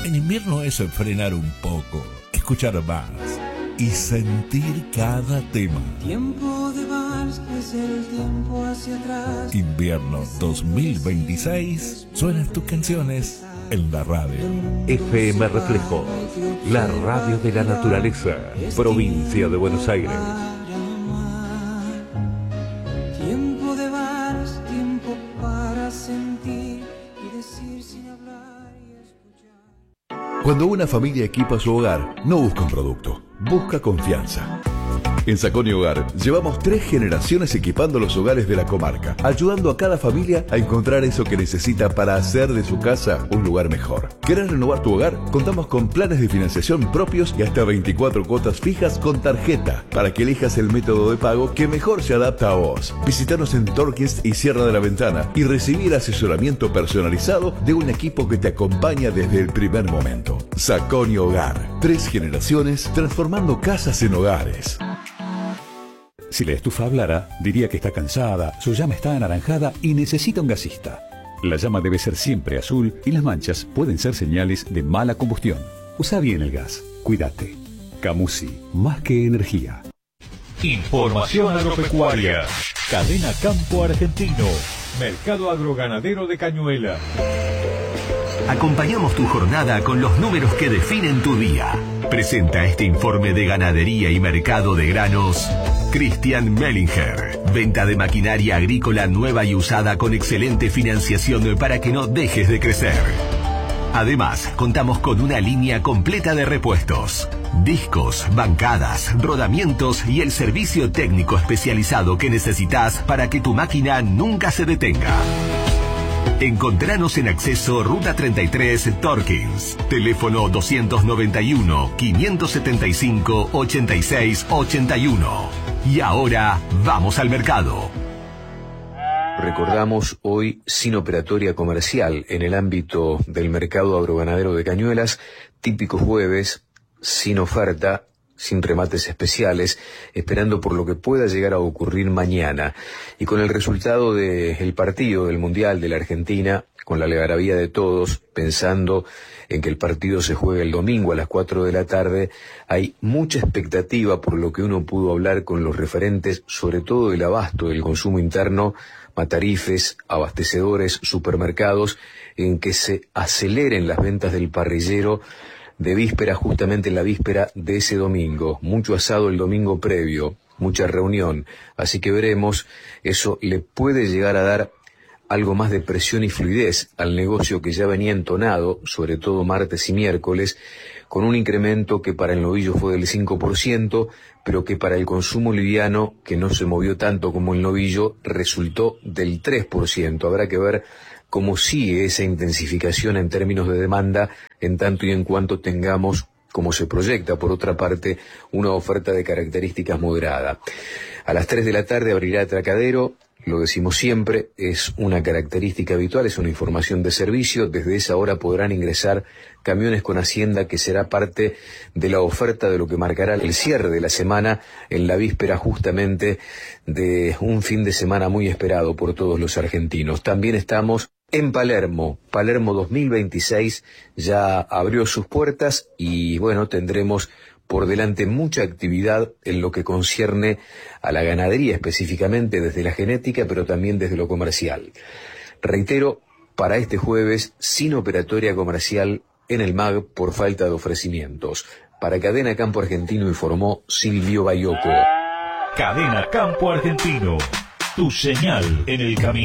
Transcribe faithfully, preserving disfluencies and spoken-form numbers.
En invierno es frenar un poco, escuchar más y sentir cada tema. Tiempo de vals, es el tiempo hacia atrás. Invierno dos mil veintiséis, suenan tus canciones en la radio. F M Reflejo, la radio de la naturaleza, provincia de Buenos Aires. Tiempo de vals, tiempo para sentir y decir sin hablar y escuchar. Cuando una familia equipa su hogar, no busca un producto, busca confianza. En Saconi Hogar llevamos tres generaciones equipando los hogares de la comarca, ayudando a cada familia a encontrar eso que necesita para hacer de su casa un lugar mejor. ¿Querés renovar tu hogar? Contamos con planes de financiación propios y hasta veinticuatro cuotas fijas con tarjeta para que elijas el método de pago que mejor se adapta a vos. Visítanos en Torquist y Sierra de la Ventana y recibir asesoramiento personalizado de un equipo que te acompaña desde el primer momento. Saconi Hogar, tres generaciones transformando casas en hogares. Si la estufa hablara, diría que está cansada, su llama está anaranjada y necesita un gasista. La llama debe ser siempre azul y las manchas pueden ser señales de mala combustión. Usa bien el gas. Cuídate. Camusi, más que energía. Información agropecuaria. Cadena Campo Argentino. Mercado agroganadero de Cañuelas. Acompañamos tu jornada con los números que definen tu día. Presenta este informe de ganadería y mercado de granos Cristian Mellinger. Venta de maquinaria agrícola nueva y usada con excelente financiación para que no dejes de crecer. Además, contamos con una línea completa de repuestos, discos, bancadas, rodamientos y el servicio técnico especializado que necesitas para que tu máquina nunca se detenga. Encontranos en acceso Ruta treinta y tres Torkins. Teléfono doscientos noventa y uno, quinientos setenta y cinco, ochenta y seis ochenta y uno. Y ahora vamos al mercado. Recordamos hoy sin operatoria comercial en el ámbito del mercado agroganadero de Cañuelas, típico jueves, sin oferta, sin remates especiales, esperando por lo que pueda llegar a ocurrir mañana. Y con el resultado del partido del Mundial de la Argentina, con la algarabía de todos, pensando en que el partido se juega el domingo a las cuatro de la tarde, hay mucha expectativa por lo que uno pudo hablar con los referentes, sobre todo del abasto del consumo interno, matarifes, abastecedores, supermercados, en que se aceleren las ventas del parrillero de víspera, justamente en la víspera de ese domingo. Mucho asado el domingo previo, mucha reunión, así que veremos, eso le puede llegar a dar algo más de presión y fluidez al negocio que ya venía entonado, sobre todo martes y miércoles, con un incremento que para el novillo fue del cinco por ciento, pero que para el consumo liviano, que no se movió tanto como el novillo, resultó del tres por ciento. Habrá que ver cómo sigue esa intensificación en términos de demanda, en tanto y en cuanto tengamos, como se proyecta por otra parte, una oferta de características moderada. A las tres de la tarde abrirá Atracadero. Lo decimos siempre, es una característica habitual, es una información de servicio. Desde esa hora podrán ingresar camiones con Hacienda, que será parte de la oferta de lo que marcará el cierre de la semana, en la víspera justamente de un fin de semana muy esperado por todos los argentinos. También estamos en Palermo. Palermo dos mil veintiséis ya abrió sus puertas y bueno, tendremos por delante mucha actividad en lo que concierne a la ganadería, específicamente desde la genética, pero también desde lo comercial. Reitero, para este jueves, sin operatoria comercial en el M A G por falta de ofrecimientos. Para Cadena Campo Argentino informó Silvio Bayoco. Cadena Campo Argentino, tu señal en el camino.